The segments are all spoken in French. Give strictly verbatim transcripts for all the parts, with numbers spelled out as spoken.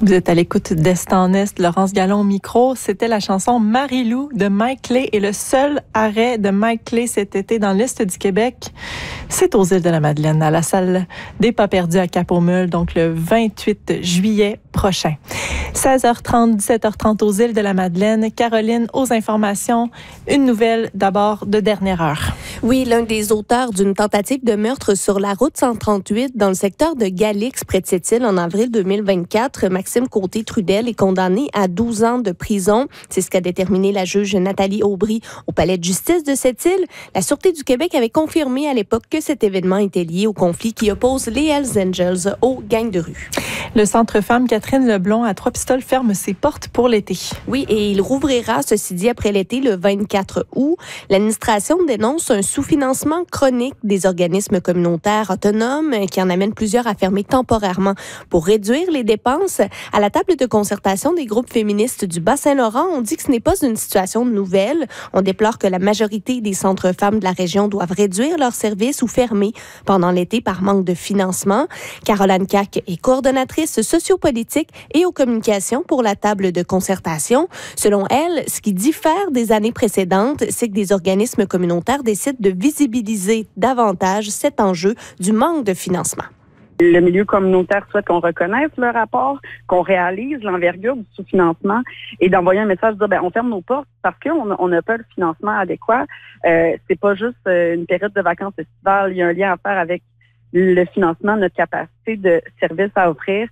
Vous êtes à l'écoute d'Est en Est, Laurence Gallon au micro. C'était la chanson Marie-Lou de Mike Clay et le seul arrêt de Mike Clay cet été dans l'Est du Québec, c'est aux îles de la Madeleine, à la salle des Pas perdus à Cap-aux-Mules, donc le vingt-huit juillet prochain. seize heures trente, dix-sept heures trente aux îles de la Madeleine. Caroline, aux informations, une nouvelle d'abord de dernière heure. Oui, l'un des auteurs d'une tentative de meurtre sur la route cent trente-huit dans le secteur de Galix, près de cette île, en avril deux mille vingt-quatre, Maxime Côté-Trudel est condamné à douze ans de prison. C'est ce qu'a déterminé la juge Nathalie Aubry au palais de justice de cette île. La Sûreté du Québec avait confirmé à l'époque que cet événement était lié au conflit qui oppose les Hells Angels aux gangs de rue. Le Centre Femmes Catherine Leblond à Trois-Pistoles ferme ses portes pour l'été. Oui, et il rouvrira, ceci dit, après l'été, le vingt-quatre août. L'administration dénonce un sous-financement chronique des organismes communautaires autonomes qui en amène plusieurs à fermer temporairement. Pour réduire les dépenses, à la table de concertation des groupes féministes du Bas-Saint-Laurent, on dit que ce n'est pas une situation nouvelle. On déplore que la majorité des centres femmes de la région doivent réduire leurs services ou fermer pendant l'été par manque de financement. Caroline Cac est coordonnatrice sociopolitique et aux communications pour la table de concertation. Selon elle, ce qui diffère des années précédentes, c'est que des organismes communautaires décident de visibiliser davantage cet enjeu du manque de financement. Le milieu communautaire souhaite qu'on reconnaisse le rapport, qu'on réalise l'envergure du sous-financement et d'envoyer un message de dire, ben, on ferme nos portes parce qu'on on n'a pas le financement adéquat. Euh, c'est pas juste euh, une période de vacances estivales. Il y a un lien à faire avec le financement, notre capacité de service à offrir.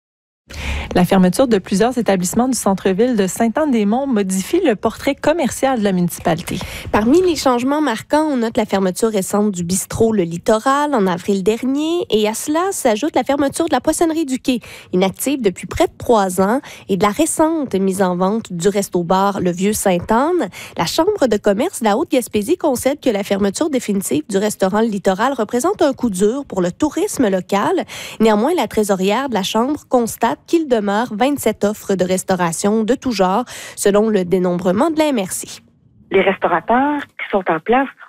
La fermeture de plusieurs établissements du centre-ville de Sainte-Anne-des-Monts modifie le portrait commercial de la municipalité. Parmi les changements marquants, on note la fermeture récente du bistrot Le Littoral en avril dernier et à cela s'ajoute la fermeture de la poissonnerie du Quai, inactive depuis près de trois ans, et de la récente mise en vente du resto-bar Le Vieux-Sainte-Anne. La Chambre de commerce de la Haute-Gaspésie concède que la fermeture définitive du restaurant Le Littoral représente un coup dur pour le tourisme local. Néanmoins, la trésorière de la Chambre constate qu'il demeure vingt-sept offres de restauration de tout genre, selon le dénombrement de la M R C. Les restaurateurs qui sont en place